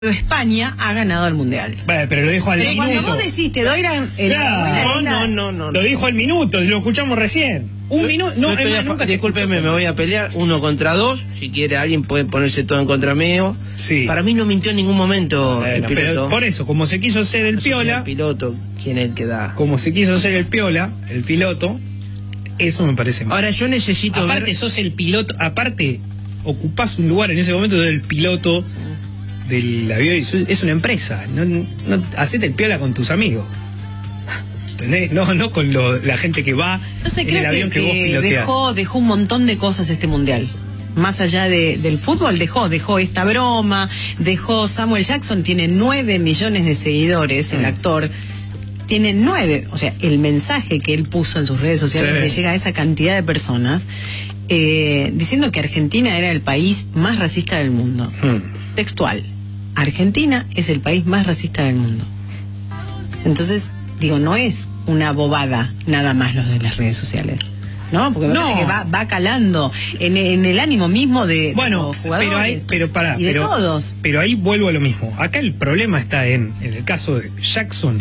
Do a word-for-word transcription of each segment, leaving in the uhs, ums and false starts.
España ha ganado el mundial. Bueno, pero lo dijo al pero minuto. Cuando vos decís, te doy la, el, claro. la, No, no, no, no. Lo dijo al minuto, lo escuchamos recién. Un minuto. No, no nunca discúlpeme, me voy a pelear uno contra dos. Si quiere alguien puede ponerse todo en contra mío. Sí. Para mí no mintió en ningún momento bueno, el piloto. Pero por eso, como se quiso hacer el no piola. El piloto, ¿quién es el que da? Como se quiso hacer el piola, el piloto. Eso me parece mal. Ahora yo necesito. Aparte, ver... sos el piloto. Aparte, ocupás un lugar en ese momento del piloto del avión. Es una empresa. No, no, hacete el piola con tus amigos. ¿Entendés? No, no con lo, la gente que va no sé, en creo el avión que, que, que vos piloteás. Dejó, dejó un montón de cosas este mundial. Más allá de, del fútbol, dejó, dejó esta broma, dejó Samuel Jackson, tiene nueve millones de seguidores, el mm. actor. Tiene nueve, o sea, el mensaje que él puso en sus redes sociales sí. que llega a esa cantidad de personas, eh, diciendo que Argentina era el país más racista del mundo. Mm. Textual. Argentina es el país más racista del mundo. Entonces, digo, no es una bobada nada más los de las redes sociales, ¿no? Porque me no. parece que va, va calando en, en el ánimo mismo de, bueno, de los jugadores pero ahí, pero para, y de pero, todos. Pero ahí vuelvo a lo mismo. Acá el problema está en, en el caso de Jackson,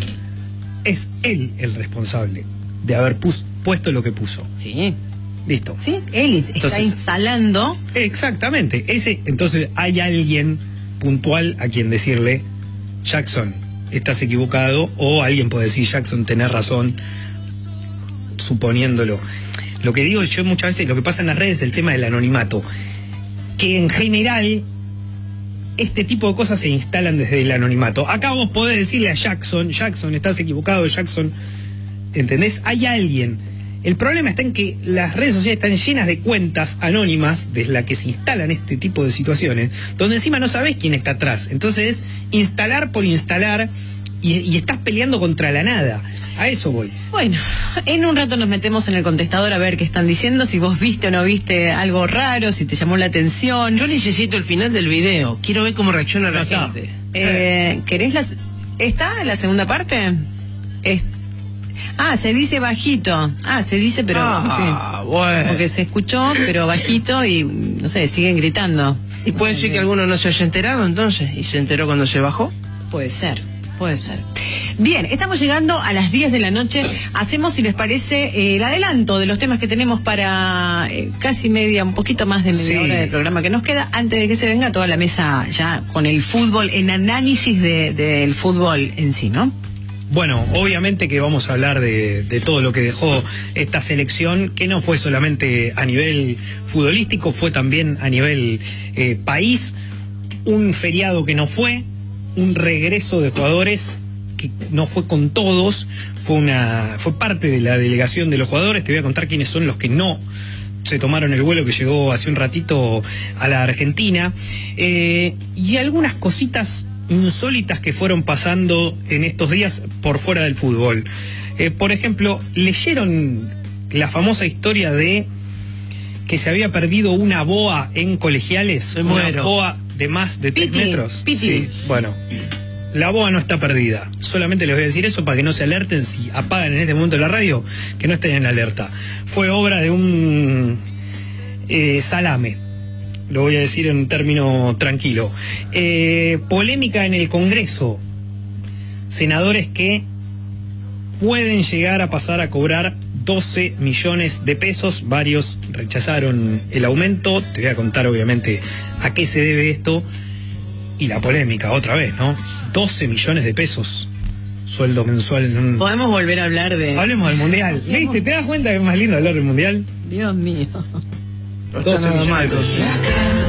es él el responsable de haber pus, puesto lo que puso. Sí. Listo. Sí, él está entonces, instalando. Exactamente. Ese, entonces hay alguien puntual a quien decirle, Jackson, estás equivocado, o alguien puede decir, Jackson, tenés razón, suponiéndolo. Lo que digo yo muchas veces, lo que pasa en las redes es el tema del anonimato, que en general este tipo de cosas se instalan desde el anonimato. Acá vos podés decirle a Jackson, Jackson, estás equivocado, Jackson, ¿entendés? Hay alguien. El problema está en que las redes sociales están llenas de cuentas anónimas desde las que se instalan este tipo de situaciones, donde encima no sabés quién está atrás. Entonces es instalar por instalar y, y estás peleando contra la nada. A eso voy. Bueno, en un rato nos metemos en el contestador a ver qué están diciendo, si vos viste o no viste algo raro, si te llamó la atención. Yo necesito el final del video, quiero ver cómo reacciona la no gente. Eh, ¿Querés la... ¿Está en la segunda parte? Es... Ah, se dice bajito. Ah, se dice, pero... Ah, sí. bueno. Porque se escuchó, pero bajito y, no sé, siguen gritando. ¿Y puede ser que alguno no se haya enterado entonces? ¿Y se enteró cuando se bajó? Puede ser, puede ser. Bien, estamos llegando a las diez de la noche. Hacemos, si les parece, eh, el adelanto de los temas que tenemos para eh, casi media, un poquito más de media sí. hora del programa que nos queda, antes de que se venga toda la mesa ya con el fútbol, en análisis de, del fútbol en sí, ¿no? Bueno, obviamente que vamos a hablar de, de todo lo que dejó esta selección, que no fue solamente a nivel futbolístico, fue también a nivel eh, país, un feriado que no fue, un regreso de jugadores que no fue con todos, fue una fue parte de la delegación de los jugadores. Te voy a contar quiénes son los que no se tomaron el vuelo que llegó hace un ratito a la Argentina, eh, y algunas cositas insólitas que fueron pasando en estos días por fuera del fútbol. Eh, por ejemplo, ¿leyeron la famosa historia de que se había perdido una boa en Colegiales? Me una muero. boa de más de tres Piti, metros. Piti. Sí, bueno. La boa no está perdida. Solamente les voy a decir eso para que no se alerten si apagan en este momento la radio, que no estén en alerta. Fue obra de un eh, salame. Lo voy a decir en un término tranquilo. Eh, polémica en el Congreso. Senadores que pueden llegar a pasar a cobrar doce millones de pesos. Varios rechazaron el aumento. Te voy a contar obviamente a qué se debe esto. Y la polémica otra vez, ¿no? doce millones de pesos. Sueldo mensual en un... Podemos volver a hablar de... Hablemos del Mundial. ¿Viste? ¿Te das cuenta que es más lindo hablar del Mundial? Dios mío. doce millones de pesos.